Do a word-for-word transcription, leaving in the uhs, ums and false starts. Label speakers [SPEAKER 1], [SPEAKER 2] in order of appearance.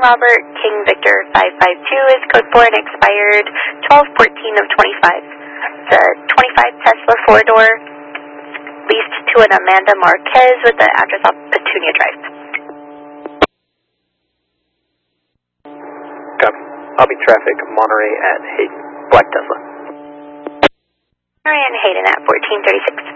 [SPEAKER 1] Robert King Victor five five two is code four and expired twelve fourteen of twenty-five. It's a twenty-five Tesla four-door leased to an Amanda Marquez with the address on Petunia Drive.
[SPEAKER 2] Copy. I'll be traffic Monterey at Hayden. Black Tesla.
[SPEAKER 1] Monterey and Hayden at fourteen thirty-six.